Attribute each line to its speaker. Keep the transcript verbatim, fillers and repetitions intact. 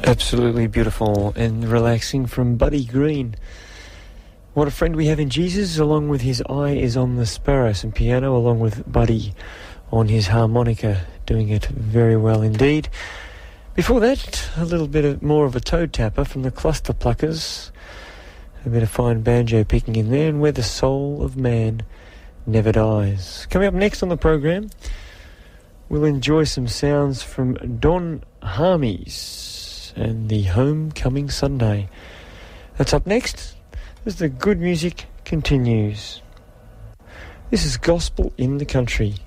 Speaker 1: Absolutely beautiful and relaxing from Buddy Green. What a friend we have in Jesus, along with his eye is on the sparrow, some piano, along with Buddy on his harmonica, doing it very well indeed. Before that, a little bit of, more of a toe tapper from the Cluster Pluckers, a bit of fine banjo picking in there, and Where the Soul of Man Never Dies. Coming up next on the program, we'll enjoy some sounds from Don Harmies and the Homecoming Sunday. That's up next as the good music continues. This is Gospel in the Country.